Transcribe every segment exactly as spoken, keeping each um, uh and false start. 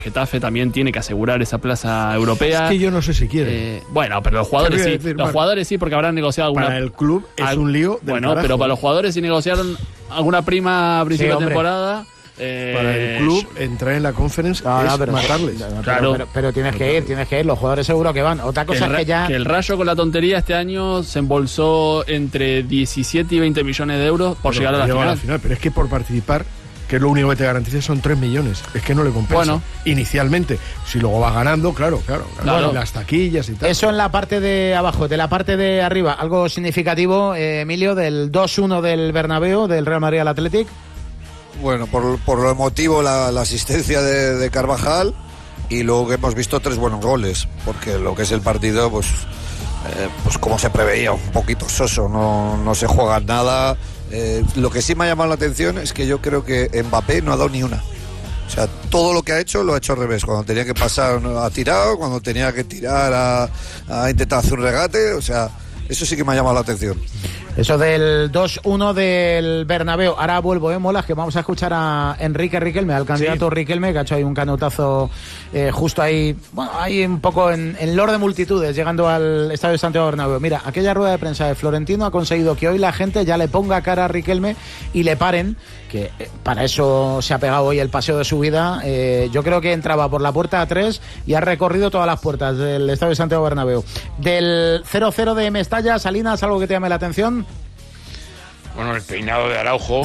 Getafe también tiene que asegurar esa plaza europea. Es que yo no sé si quiere. Eh, bueno, pero los jugadores sí. Decir, los bueno, jugadores sí, porque habrán negociado alguna... Para el club es al... un lío del Bueno, carajo. pero para los jugadores sí negociaron alguna prima a principio sí, de temporada... Eh, para el club entrar en la conference no, no, es pero, matarles. No, no, claro. pero, pero, pero tienes que ir, tienes que ir. Los jugadores seguro que van. Otra cosa el, es que ya... Que el Rayo con la tontería este año se embolsó entre diecisiete y veinte millones de euros por pero llegar a la, final. a la final. Pero es que por participar, que es lo único que te garantiza, son tres millones. Es que no le compensa. Bueno. Inicialmente. Si luego vas ganando, claro, claro. claro. Bueno, las taquillas y tal. Eso en la parte de abajo. De la parte de arriba, algo significativo, eh, Emilio, del dos uno del Bernabéu, del Real Madrid al Athletic. Bueno, por, por lo emotivo la, la asistencia de, de Carvajal, y luego que hemos visto tres buenos goles, porque lo que es el partido, pues, eh, pues como se preveía, un poquito soso, no, no se juega nada. Eh, lo que sí me ha llamado la atención es que yo creo que Mbappé no ha dado ni una. O sea, todo lo que ha hecho lo ha hecho al revés. Cuando tenía que pasar ha tirado, cuando tenía que tirar ha, ha intentado hacer un regate, o sea, eso sí que me ha llamado la atención. Eso del dos uno del Bernabéu. Ahora vuelvo, ¿eh, Molas? Que vamos a escuchar a Enrique Riquelme, al candidato sí. Riquelme, que ha hecho ahí un canutazo eh, justo ahí, bueno, ahí un poco en, en lord de multitudes, llegando al estadio de Santiago Bernabéu. Mira, aquella rueda de prensa de Florentino ha conseguido que hoy la gente ya le ponga cara a Riquelme y le paren, que eh, para eso se ha pegado hoy el paseo de su vida. Eh, yo creo que entraba por la puerta tres y ha recorrido todas las puertas del estadio de Santiago Bernabéu. Del cero cero de Mestalla, Salinas, ¿algo que te llame la atención? Bueno, el peinado de Araujo.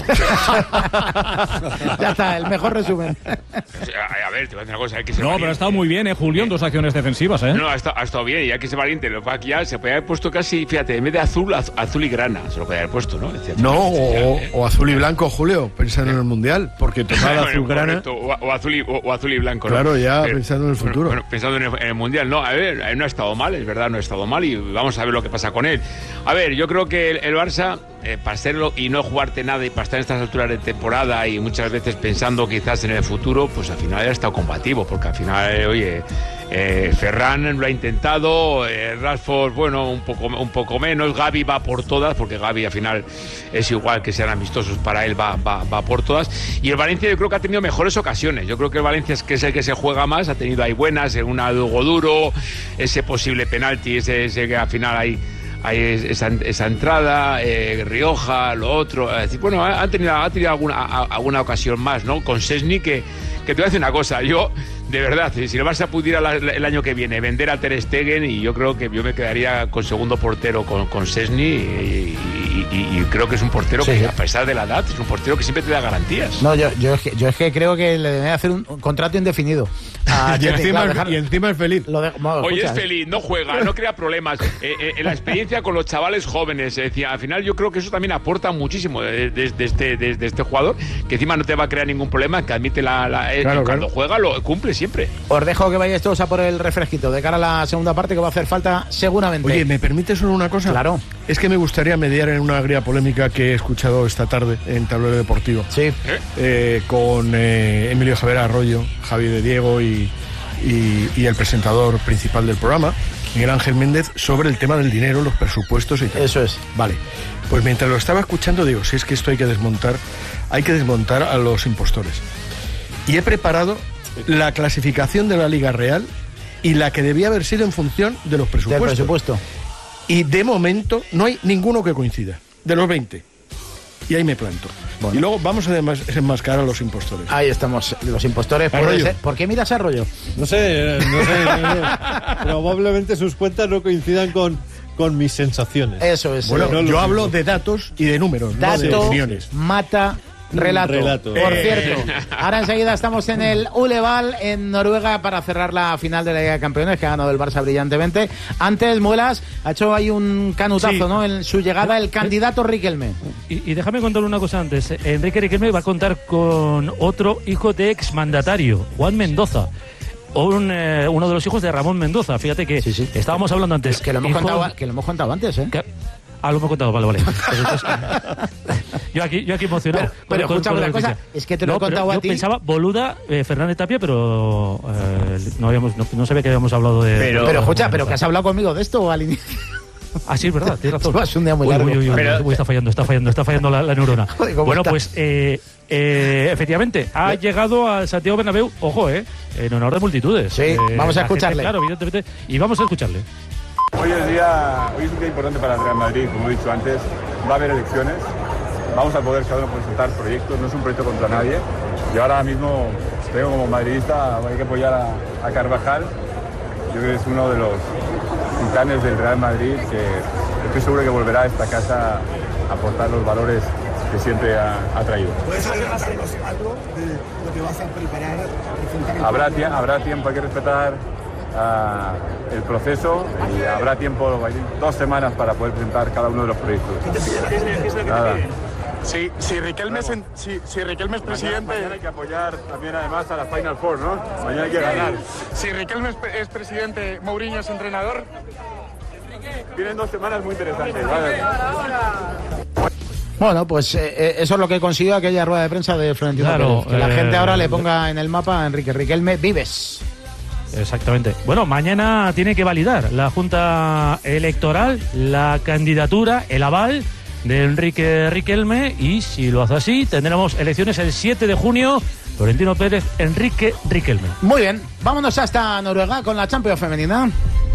Ya está, el mejor resumen. O sea, a ver, te voy a decir una cosa. Hay que ser no, valiente. Pero ha estado muy bien, ¿eh, Julio? En dos acciones defensivas, ¿eh? No, ha estado, ha estado bien y hay que ser valiente. Lo que aquí ya se podía haber puesto casi, fíjate, en vez de azul, az, azul y grana. Se lo podía haber puesto, ¿no? Decía, no, o, eh, o azul y blanco, Julio, pensando en el Mundial. Porque tocar bueno, azul grana. Correcto, o, o, azul y, o, o azul y blanco, claro, ¿no? ya pero, pensando en el futuro. Bueno, pensando en el, en el Mundial. No, a ver, no ha estado mal, es verdad, no ha estado mal y vamos a ver lo que pasa con él. A ver, yo creo que el, el Barça, eh, para serlo y no jugarte nada y para estar en estas alturas de temporada y muchas veces pensando quizás en el futuro, pues al final ha estado combativo, porque al final, eh, oye, eh, Ferran lo ha intentado, eh, Rashford, bueno, un poco, un poco menos, Gavi va por todas, porque Gavi al final es igual que sean amistosos para él, va, va, va por todas, y el Valencia yo creo que ha tenido mejores ocasiones, yo creo que el Valencia es que es el que se juega más, ha tenido ahí buenas, en una Hugo Duro, ese posible penalti, ese, ese que al final hay Hay esa, esa entrada, eh, Rioja, lo otro. Es decir, bueno, han tenido, ha tenido alguna, a, alguna ocasión más, ¿no? Con Szczęsny, que, que te voy a decir una cosa. Yo, de verdad, si el Barça pudiera la, el año que viene vender a Ter Stegen, y yo creo que yo me quedaría con segundo portero con, con Szczęsny, y, y, y, y creo que es un portero sí, que, sí. a pesar de la edad, es un portero que siempre te da garantías. No, yo, yo, es, que, yo es que creo que le deben hacer un, un contrato indefinido. Ah, y, encima, claro, dejar... y encima es feliz. Lo de, bueno, Hoy escucha, es feliz, no juega, no crea problemas. Eh, eh, la experiencia con los chavales jóvenes, eh, decía, al final yo creo que eso también aporta muchísimo desde de, de este, de, de este jugador, que encima no te va a crear ningún problema, que admite la, la eh, claro, cuando claro. juega lo cumple siempre. Os dejo que vayáis todos a por el refresquito de cara a la segunda parte, que va a hacer falta seguramente. Oye, ¿me permites solo una cosa? Claro. Es que me gustaría mediar en una agria polémica que he escuchado esta tarde en Tablero Deportivo. Sí. ¿Eh? Eh, con eh, Emilio Javier Arroyo, Javi de Diego y, y, y el presentador principal del programa, Miguel Ángel Méndez, sobre el tema del dinero, los presupuestos y tal. Eso es. Vale. Pues mientras lo estaba escuchando digo, si es que esto hay que desmontar, hay que desmontar a los impostores. Y he preparado la clasificación de la Liga Real y la que debía haber sido en función de los presupuestos. Del presupuesto. Y de momento no hay ninguno que coincida, de los veinte. Y ahí me planto. Bueno. Y luego vamos a desenmascarar a los impostores. Ahí estamos, los impostores. Puede ser. ¿Por qué miras a Arroyo? No sé, no sé. no sé. Probablemente sus cuentas no coincidan con, con mis sensaciones. Eso es. Bueno, eh, no yo hablo siento. de datos y de números, Dato, no de opiniones. Mata relato. relato. Por Eh. cierto, ahora enseguida estamos en el Uleval, en Noruega, para cerrar la final de la Liga de Campeones, que ha ganado el Barça brillantemente. Antes, Muelas ha hecho ahí un canutazo, sí. ¿no? En su llegada, el candidato Riquelme. Y, y déjame contarle una cosa antes. Enrique Riquelme va a contar con otro hijo de exmandatario, Juan Mendoza. Un, eh, uno de los hijos de Ramón Mendoza. Fíjate que sí, sí. estábamos hablando antes. Que lo hemos, hijo... contado, que lo hemos contado antes, ¿eh? Que... Ah, lo hemos contado, vale, vale. Entonces, yo aquí, yo aquí emocionado. Pero, pero escúchame una cosa, es que te lo no, he contado a yo ti. Yo pensaba Boluda, eh, Fernández Tapia, pero eh, no habíamos, no, no sabía que habíamos hablado de. Pero, pero escucha, pero que has hablado conmigo de esto o al inicio. Ah, sí, es verdad, tienes razón. Es un día muy Uy, largo. uy, uy, uy, Pero- uy, está fallando, está fallando, está fallando la, la neurona. Joder, ¿cómo Bueno, está? pues eh, eh, efectivamente, ha llegado al Santiago Bernabéu, ojo, eh, en honor de multitudes. Sí, Eh, vamos a la gente, escucharle. claro, evidentemente, y vamos a escucharle. Hoy es, día, hoy es un día importante para el Real Madrid, como he dicho antes, va a haber elecciones, vamos a poder cada uno presentar proyectos, no es un proyecto contra nadie, y ahora mismo tengo como madridista, hay que apoyar a, a Carvajal, yo creo que es uno de los titanes del Real Madrid, que estoy seguro que volverá a esta casa a aportar los valores que siempre ha, ha traído. ¿Puedes adelantarnos algo de lo que vas a preparar? presentar en Habrá, Colombia? tie- habrá tiempo, hay que respetar ah, el proceso y habrá tiempo, dos semanas para poder presentar cada uno de los proyectos. Nada. Si, si, Riquelme es, en- si, si Riquelme es presidente, Mañana, mañana hay que apoyar también además a la Final Four, ¿no? Mañana hay que ganar. si Riquelme es, pre- es presidente, Mourinho es entrenador. Vienen dos semanas muy interesantes. ¿vale? Bueno, pues eh, eh, eso es lo que consiguió aquella rueda de prensa de Florentino Claro, Pérez. Que la eh, gente ahora le ponga en el mapa a Enrique Riquelme Vives. Exactamente. Bueno, mañana tiene que validar la Junta Electoral la candidatura, el aval de Enrique Riquelme, y si lo hace así, tendremos elecciones el siete de junio. Florentino Pérez, Enrique Riquelme. Muy bien, vámonos hasta Noruega con la Champions femenina,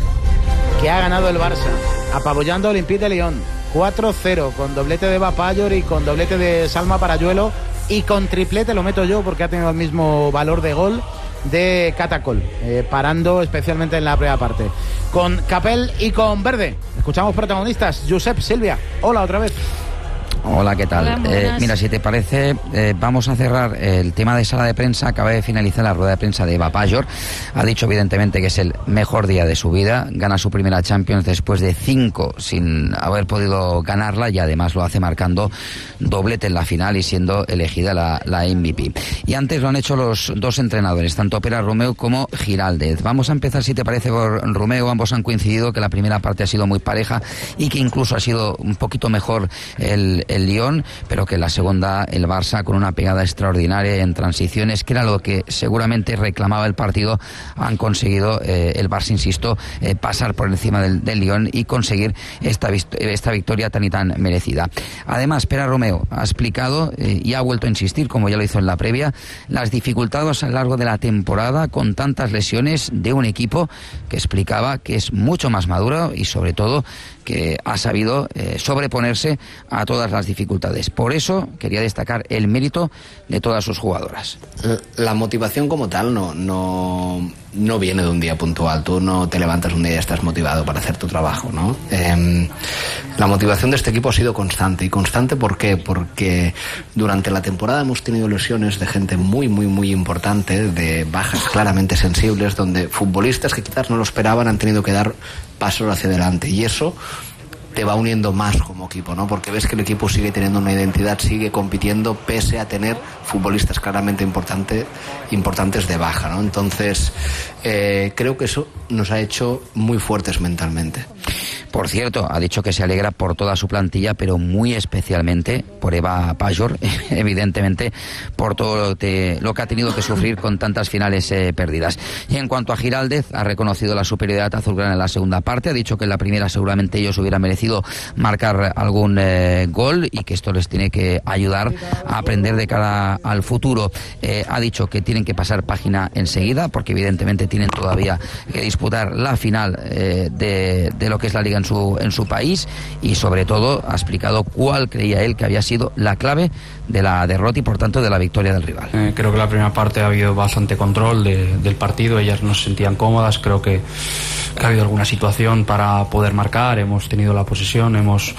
que ha ganado el Barça, apabullando al Olympique de Lyon, cuatro cero, con doblete de Bapayor y con doblete de Salma Parayuelo, y con triplete, lo meto yo porque ha tenido el mismo valor de gol, de Catacol, eh, parando especialmente en la primera parte. Con Capel y con Verde. Escuchamos protagonistas. Josep, Silvia, hola otra vez. Hola, ¿qué tal? Hola, muy Eh, buenas. mira, si te parece, eh, vamos a cerrar el tema de sala de prensa. Acaba de finalizar la rueda de prensa de Eva Pajor. Ha dicho evidentemente que es el mejor día de su vida. Gana su primera Champions después de cinco sin haber podido ganarla, y además lo hace marcando doblete en la final y siendo elegida la, la M V P. Y antes lo han hecho los dos entrenadores, tanto Pere Romeu como Giraldez. Vamos a empezar, si te parece, por Romeu. Ambos han coincidido que la primera parte ha sido muy pareja y que incluso ha sido un poquito mejor el el Lyon, pero que en la segunda el Barça, con una pegada extraordinaria en transiciones, que era lo que seguramente reclamaba el partido, han conseguido eh, el Barça, insisto, eh, pasar por encima del, del Lyon y conseguir esta, esta victoria tan y tan merecida. Además, Pere Romeu ha explicado eh, y ha vuelto a insistir, como ya lo hizo en la previa, las dificultades a lo largo de la temporada con tantas lesiones de un equipo que explicaba que es mucho más maduro y sobre todo que ha sabido eh, sobreponerse a todas las dificultades. Por eso quería destacar el mérito de todas sus jugadoras. La motivación como tal no, no, no viene de un día puntual. Tú no te levantas un día y estás motivado para hacer tu trabajo, ¿no? Eh, la motivación de este equipo ha sido constante. ¿Y constante por qué? Porque durante la temporada hemos tenido lesiones de gente muy, muy, muy importante, de bajas claramente sensibles, donde futbolistas que quizás no lo esperaban han tenido que dar pasos hacia adelante. Y eso te va uniendo más como equipo, ¿no? Porque ves que el equipo sigue teniendo una identidad, sigue compitiendo pese a tener futbolistas claramente importante, importantes de baja, ¿no? Entonces, eh, creo que eso nos ha hecho muy fuertes mentalmente. Por cierto, ha dicho que se alegra por toda su plantilla, pero muy especialmente por Eva Pajor, evidentemente, por todo lo que, lo que ha tenido que sufrir con tantas finales eh, perdidas. Y en cuanto a Giraldez, ha reconocido la superioridad azulgrana en la segunda parte, ha dicho que en la primera seguramente ellos hubieran merecido marcar algún eh, gol y que esto les tiene que ayudar a aprender de cara al futuro. Eh, ha dicho que tienen que pasar página enseguida, porque evidentemente tienen todavía que disputar la final eh, de, de lo que es la Liga en su, en su país, y sobre todo ha explicado cuál creía él que había sido la clave de la derrota y por tanto de la victoria del rival. Eh, creo que la primera parte ha habido bastante control de, del partido, ellas no se sentían cómodas, creo que, que ha habido alguna situación para poder marcar, hemos tenido la posesión, hemos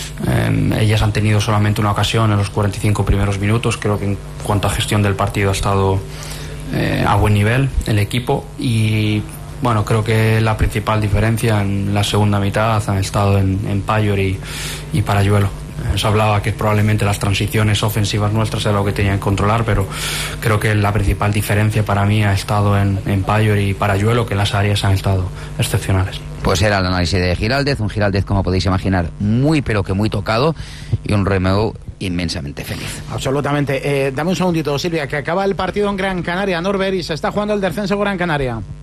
eh, ellas han tenido solamente una ocasión en los cuarenta y cinco primeros minutos. Creo que en cuanto a gestión del partido ha estado eh, a buen nivel el equipo, y bueno, creo que la principal diferencia en la segunda mitad han estado en, en Pajor y, y Parayuelo. Se hablaba que probablemente las transiciones ofensivas nuestras era lo que tenían que controlar, pero creo que la principal diferencia para mí ha estado en, en Pajor y Parayuelo, que las áreas han estado excepcionales. Pues era el análisis de Giraldez, un Giraldez, como podéis imaginar, muy pero que muy tocado, y un Romeu inmensamente feliz. Absolutamente. Eh, dame un segundito, Silvia, que acaba el partido en Gran Canaria, Norbert, y se está jugando el descenso Gran Canaria.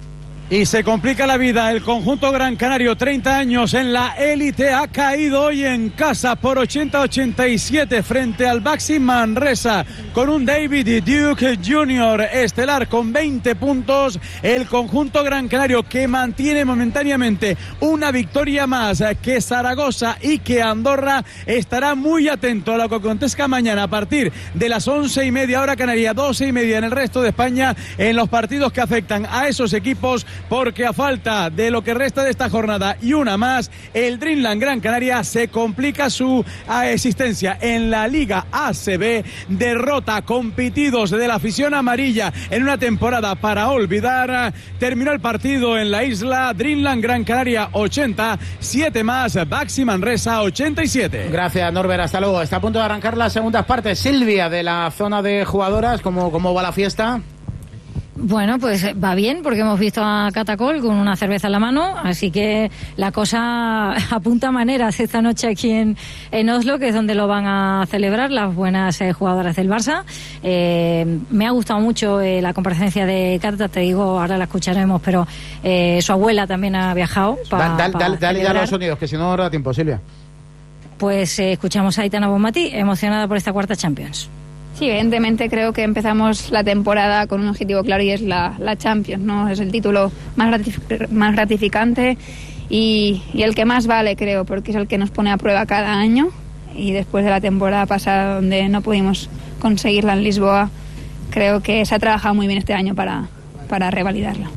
Y se complica la vida el conjunto Gran Canario, treinta años en la élite, ha caído hoy en casa por ochenta a ochenta y siete frente al Baxi Manresa, con un David Duke junior estelar con veinte puntos. El conjunto Gran Canario, que mantiene momentáneamente una victoria más que Zaragoza y que Andorra, estará muy atento a lo que acontezca mañana a partir de las once y media hora canaria, doce y media en el resto de España, en los partidos que afectan a esos equipos, porque a falta de lo que resta de esta jornada y una más, el Dreamland Gran Canaria se complica su existencia en la Liga A C B. Derrota con pitidos de la afición amarilla en una temporada para olvidar. Terminó el partido en la isla. Dreamland Gran Canaria ochenta, siete más, Baxi Manresa ochenta y siete. Gracias, Norbert, hasta luego. Está a punto de arrancar las segundas partes. Silvia, de la zona de jugadoras, ¿cómo, cómo va la fiesta? Bueno, pues va bien, porque hemos visto a Catacol con una cerveza en la mano, así que la cosa apunta maneras esta noche aquí en, en Oslo, que es donde lo van a celebrar las buenas eh, jugadoras del Barça. Eh, me ha gustado mucho eh, la comparecencia de Cata, te digo, ahora la escucharemos, pero eh, su abuela también ha viajado para Dale, pa dale, dale ya celebrar. los sonidos, que si no, no da tiempo, Silvia. Pues eh, escuchamos a Aitana Bonmatí, emocionada por esta cuarta Champions. Sí, evidentemente creo que empezamos la temporada con un objetivo claro y es la, la Champions, ¿no? Es el título más, gratif más gratificante y, y el que más vale, creo, porque es el que nos pone a prueba cada año, y después de la temporada pasada donde no pudimos conseguirla en Lisboa, creo que se ha trabajado muy bien este año para, para revalidarla.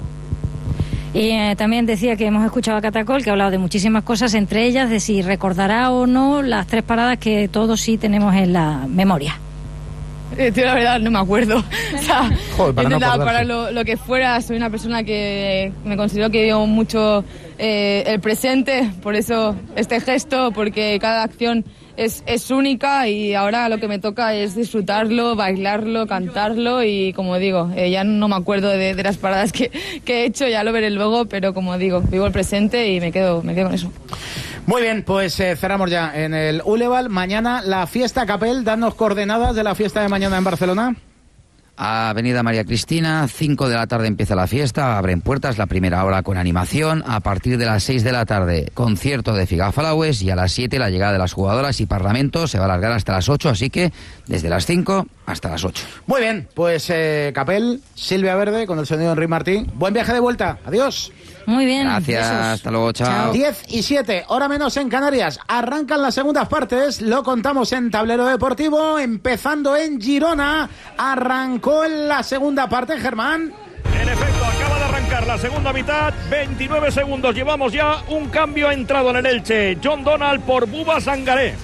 Y eh, también decía que hemos escuchado a Catacol, que ha hablado de muchísimas cosas, entre ellas de si recordará o no las tres paradas que todos sí tenemos en la memoria. Eh, tío, la verdad no me acuerdo. O sea, Joder, para he intentado no parar lo, lo que fuera. Soy una persona que me considero que vivo mucho eh, el presente, por eso este gesto, porque cada acción es, es única y ahora lo que me toca es disfrutarlo, bailarlo, cantarlo y, como digo, eh, ya no me acuerdo de, de las paradas que, que he hecho, ya lo veré luego, pero como digo, vivo el presente y me quedo, me quedo con eso. Muy bien, pues eh, cerramos ya en el Uleval. Mañana la fiesta Capel, danos coordenadas de la fiesta de mañana en Barcelona. Avenida María Cristina, cinco de la tarde empieza la fiesta, abren puertas, la primera hora con animación, a partir de las seis de la tarde concierto de Figafalaues y a las siete la llegada de las jugadoras y Parlamento, se va a alargar hasta las ocho, así que desde las cinco hasta las ocho. Muy bien, pues eh, Capel, Silvia Verde con el sonido de Enrique Martín. Buen viaje de vuelta, adiós. Muy bien. Gracias, besos. Hasta luego, chao. diez y siete, hora menos en Canarias. Arrancan las segundas partes, lo contamos en Tablero Deportivo, empezando en Girona. Arrancó en la segunda parte, Germán. En efecto, acaba de arrancar la segunda mitad, veintinueve segundos, llevamos ya un cambio, ha entrado en el Elche, John Donald por Buba Sangaré.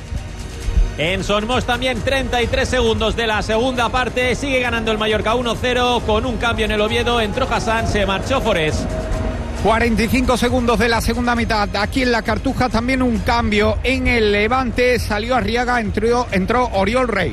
En Somos también treinta y tres segundos de la segunda parte, sigue ganando el Mallorca uno cero, con un cambio en el Oviedo, entró Hassan, se marchó Forés. cuarenta y cinco segundos de la segunda mitad, aquí en la Cartuja también un cambio en el Levante, salió Arriaga, entró, entró Oriol Rey.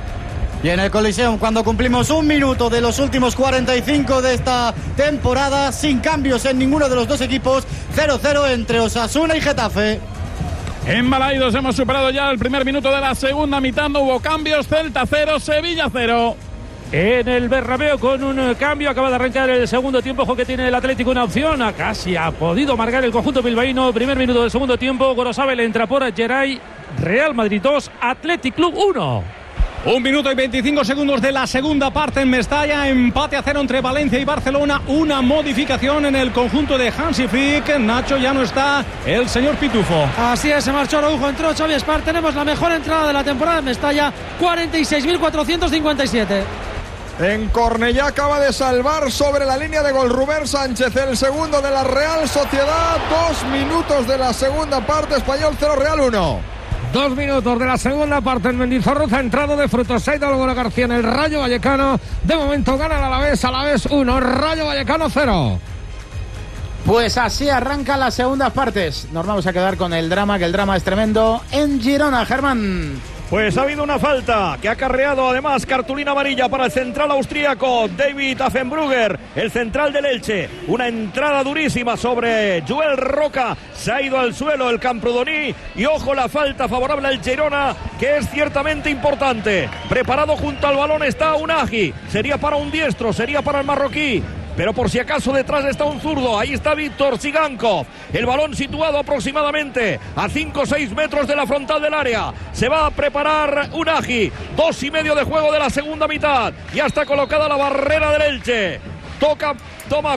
Y en el Coliseum, cuando cumplimos un minuto de los últimos cuarenta y cinco de esta temporada, sin cambios en ninguno de los dos equipos, cero cero entre Osasuna y Getafe. En Balaidos hemos superado ya el primer minuto de la segunda mitad, no hubo cambios, Celta cero, Sevilla cero. En el Bernabéu con un cambio, acaba de arrancar el segundo tiempo, ojo que tiene el Atlético una opción, casi ha podido marcar el conjunto bilbaíno, primer minuto del segundo tiempo, Gorosabel entra por Geray, Real Madrid dos, Athletic Club uno. Un minuto y veinticinco segundos de la segunda parte en Mestalla, empate a cero entre Valencia y Barcelona, una modificación en el conjunto de Hansi Flick, Nacho ya no está el señor Pitufo. Así es, se marchó Araujo, entró Xavi Espar, tenemos la mejor entrada de la temporada en Mestalla, cuarenta y seis mil cuatrocientos cincuenta y siete. En Cornellá acaba de salvar sobre la línea de gol Rubén Sánchez, el segundo de la Real Sociedad, dos minutos de la segunda parte, Español cero, Real uno. Dos minutos de la segunda parte en Mendizorroza, entrado de Frutos, se ha ido Álvaro García en el Rayo Vallecano, de momento gana el Alavés, Alavés uno, Rayo Vallecano cero. Pues así arrancan las segundas partes, nos vamos a quedar con el drama, que el drama es tremendo, en Girona, Germán. Pues ha habido una falta que ha acarreado además cartulina amarilla para el central austríaco David Affenbrugger, el central del Elche. Una entrada durísima sobre Joel Roca, se ha ido al suelo el Camprodoni y ojo la falta favorable al Girona, que es ciertamente importante. Preparado junto al balón está Unagi, sería para un diestro, sería para el marroquí. pero por si acaso detrás está un zurdo. Ahí está Víctor Sigankov. El balón situado aproximadamente a cinco o seis metros de la frontal del área. Se va a preparar Unagi. Dos y medio de juego de la segunda mitad. Ya está colocada la barrera del Elche. Toca, toma